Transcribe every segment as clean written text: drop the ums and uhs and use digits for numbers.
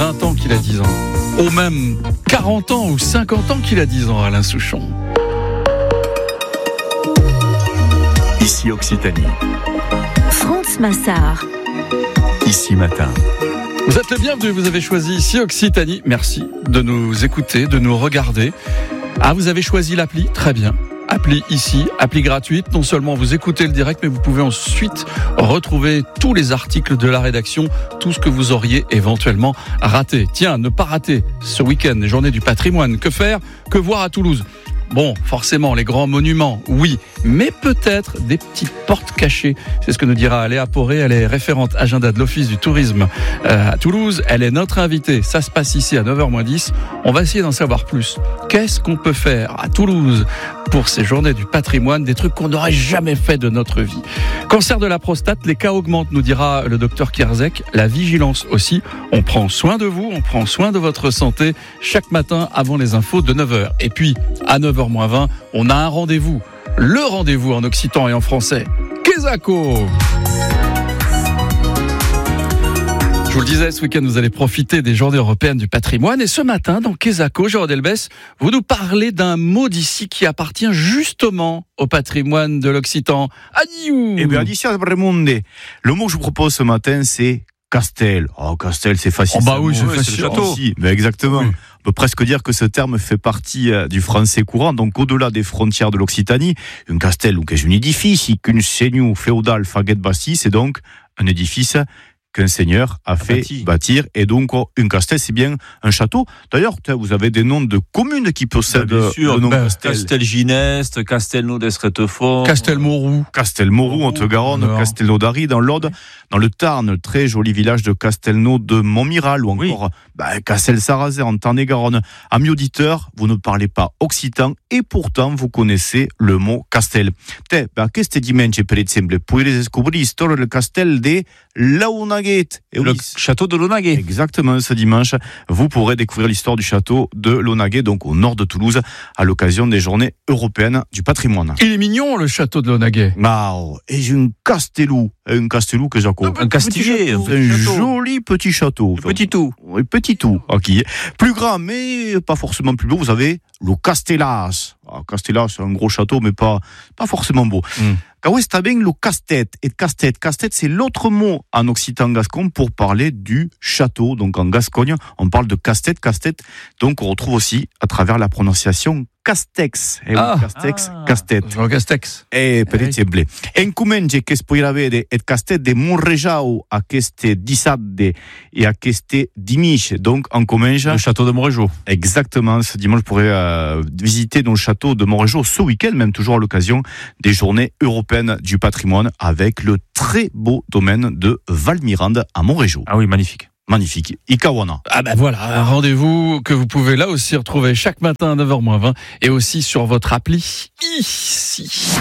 20 ans qu'il a 10 ans. Ou même 40 ans ou 50 ans qu'il a 10 ans, Alain Souchon. Ici Occitanie. France Massard. Ici Matin. Vous êtes le bienvenu, vous avez choisi Ici Occitanie. Merci de nous écouter, de nous regarder. Ah, vous avez choisi l'appli, très bien. Appli ici, appli gratuite. Non seulement vous écoutez le direct, mais vous pouvez ensuite retrouver tous les articles de la rédaction, tout ce que vous auriez éventuellement raté. Tiens, ne pas rater ce week-end, les journées du patrimoine. Que faire? Que voir à Toulouse? Bon, forcément, les grands monuments, oui, mais peut-être des petites portes cachées. C'est ce que nous dira Léa Poré. Elle est référente agenda de l'Office du tourisme à Toulouse. Elle est notre invitée. Ça se passe ici à 9h-10. On va essayer d'en savoir plus. Qu'est-ce qu'on peut faire à Toulouse pour ces journées du patrimoine? Des trucs qu'on n'aurait jamais fait de notre vie. Cancer de la prostate, les cas augmentent, nous dira le docteur Kierzek. La vigilance aussi. On prend soin de vous, on prend soin de votre santé chaque matin avant les infos de 9h. Et puis, à 9h-20, on a un rendez-vous. Le rendez-vous en occitan et en français. Quesaco. Je vous le disais, ce week-end, vous allez profiter des journées européennes du patrimoine. Et ce matin, dans Quesaco, Jérôme Delbès, vous nous parlez d'un mot d'ici qui appartient justement au patrimoine de l'Occitan. Adieu. Eh bien, d'ici à Bremonde, le mot que je vous propose ce matin, c'est Castel. Oh, Castel, c'est facile. Oh bah oui, c'est le château. Mais exactement. Oui. On peut presque dire que ce terme fait partie du français courant, donc au-delà des frontières de l'Occitanie. Un castel, ou qu'est-ce un édifice, qu'une seigneur féodale faguet bâti, c'est donc un édifice qu'un seigneur a fait bâtir. Et donc, un castel, c'est bien un château. D'ailleurs, vous avez des noms de communes qui possèdent le nom Castel. Castelginest, Castelnau-d'Esretefort, Castelmourou, en Haute-Garonne, Castelnaudary, dans l'Aude, dans le Tarn, le très joli village de Castelnau de Montmiral, ou encore Castel-Sarrazin, en Tarn-et-Garonne. Amis auditeurs, vous ne parlez pas occitan, et pourtant, vous connaissez le mot Castel. Queste dimanche, per exemple, pouvez découvrir l'histoire du Castel de Launaguet. Le château de Launaguet. Exactement, ce dimanche, vous pourrez découvrir l'histoire du château de Launaguet, donc au nord de Toulouse, à l'occasion des journées européennes du patrimoine. Il est mignon, le château de Launaguet. Et j'ai un castelou que j'accorde. Un castillet. Un joli petit château. Petit tout. Oui, petit tout. Okay. Plus grand, mais pas forcément plus beau. Vous avez le Castellas. Castellas, c'est un gros château, mais pas forcément beau. Quand est-ce bien le castet et castet? Castet, c'est l'autre mot en occitan gascon pour parler du château. Donc en Gascogne, on parle de castet. Donc on retrouve aussi à travers la prononciation Castex. Castet. Jean Castex. Per exemple. Encomenge che si può avere et castet de Montréjau à queste dissabde et à queste dimanche. Donc en commenge. Le château de Montréjau. Exactement. Ce dimanche, je pourrais visiter le château de Montréjau ce week-end, même toujours à l'occasion des journées européennes du patrimoine avec le très beau domaine de Valmirande à Montréjau. Ah oui, magnifique. Magnifique. Ikawana. Ah ben voilà, un rendez-vous que vous pouvez là aussi retrouver chaque matin à 9h-20 et aussi sur votre appli ici.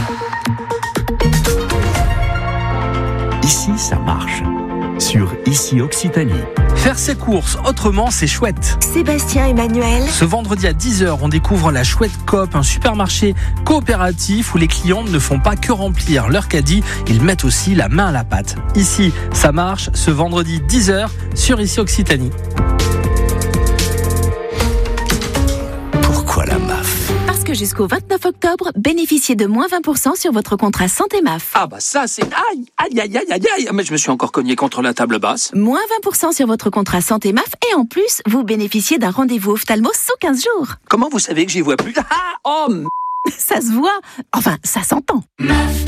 Ici, ça marche. Sur Ici Occitanie. Faire ses courses autrement, c'est chouette. Sébastien Emmanuel. Ce vendredi à 10h, on découvre la Chouette Coop, un supermarché coopératif où les clients ne font pas que remplir leur caddie, ils mettent aussi la main à la pâte. Ici, ça marche, ce vendredi 10h sur Ici Occitanie. Pourquoi la MAF? Parce que jusqu'au 29 octobre, bénéficiez de moins 20% sur votre contrat Santé MAF. Ah bah ça c'est... Aïe, mais je me suis encore cogné contre la table basse. Moins 20% sur votre contrat Santé MAF et en plus, vous bénéficiez d'un rendez-vous ophtalmo sous 15 jours. Comment vous savez que j'y vois plus? Ça se voit, enfin ça s'entend. MAF,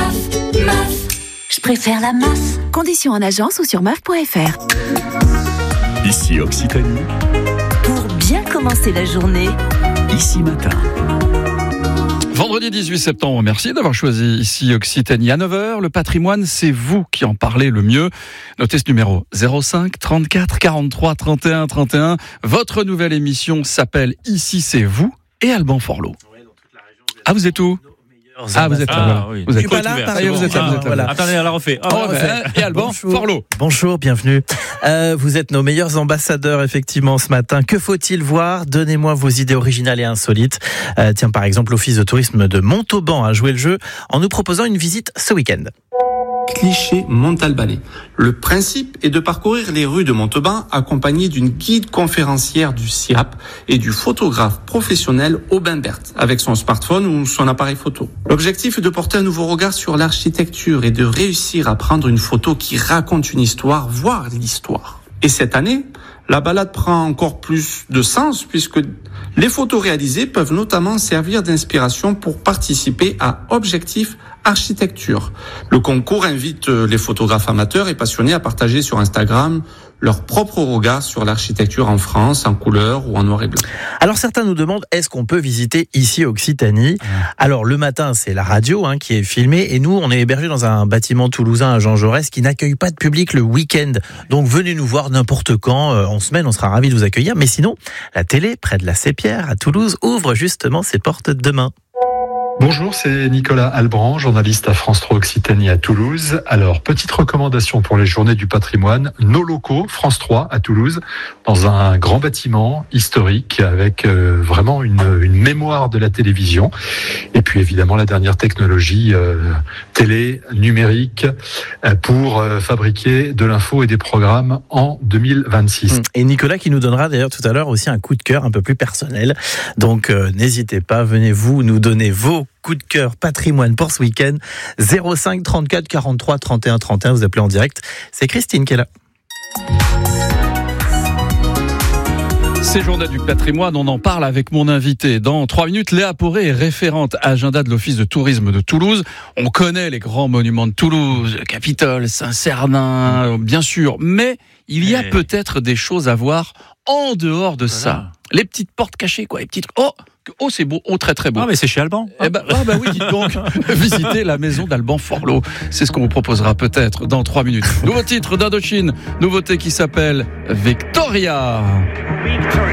je préfère la MAF. Conditions en agence ou sur MAF.fr. Ici Occitanie. Pour bien commencer la journée. Ici Matin. Vendredi 18 septembre, merci d'avoir choisi Ici Occitanie à 9h. Le patrimoine, c'est vous qui en parlez le mieux. Notez ce numéro 05 34 43 31 31. Votre nouvelle émission s'appelle Ici c'est vous et Alban Forlot. Ah, vous êtes où? Vous êtes là. Oui. Vous êtes pas là, vous êtes là. voilà. Attendez, on la refait. Et Alban Forlot. Bonjour, bienvenue. Vous êtes nos meilleurs ambassadeurs, effectivement, ce matin. Que faut-il voir? Donnez-moi vos idées originales et insolites. Tiens, par exemple, l'Office de tourisme de Montauban a joué le jeu en nous proposant une visite ce week-end. Clichy-Montalbanais. Le principe est de parcourir les rues de Montauban accompagné d'une guide conférencière du SIAP et du photographe professionnel Aubin Berthe avec son smartphone ou son appareil photo. L'objectif est de porter un nouveau regard sur l'architecture et de réussir à prendre une photo qui raconte une histoire, voire l'histoire. Et cette année, la balade prend encore plus de sens puisque les photos réalisées peuvent notamment servir d'inspiration pour participer à Objectif Architecture. Le concours invite les photographes amateurs et passionnés à partager sur Instagram leur propre regard sur l'architecture en France, en couleur ou en noir et blanc. Alors certains nous demandent, est-ce qu'on peut visiter ici Occitanie ? Alors le matin, c'est la radio qui est filmée et nous, on est hébergés dans un bâtiment toulousain à Jean Jaurès qui n'accueille pas de public le week-end. Donc venez nous voir n'importe quand, en semaine, on sera ravis de vous accueillir. Mais sinon, la télé, près de la Sépierre, à Toulouse, ouvre justement ses portes demain. Bonjour, c'est Nicolas Albran, journaliste à France 3 Occitanie à Toulouse. Alors, petite recommandation pour les journées du patrimoine, nos locaux, France 3 à Toulouse, dans un grand bâtiment historique avec vraiment une mémoire de la télévision. Et puis évidemment la dernière technologie télé, numérique, pour fabriquer de l'info et des programmes en 2026. Et Nicolas qui nous donnera d'ailleurs tout à l'heure aussi un coup de cœur un peu plus personnel. Donc n'hésitez pas, venez-vous nous donner vos coup de cœur patrimoine pour ce week-end. 05 34 43 31 31, vous appelez en direct. C'est Christine qui est là. Ces journées du patrimoine, on en parle avec mon invité. Dans 3 minutes, Léa Poré est référente agenda de l'Office de tourisme de Toulouse. On connaît les grands monuments de Toulouse, le Capitole, Saint-Cernin, bien sûr. Mais il y a peut-être des choses à voir en dehors de ça. Les petites portes cachées, quoi. Les petites... Oh, c'est beau. Oh, très, très beau. Ah, mais c'est chez Alban. Oui, dites donc. Visitez la maison d'Alban Forlot. C'est ce qu'on vous proposera peut-être dans 3 minutes. Nouveau titre d'Indochine. Nouveauté qui s'appelle Victoria.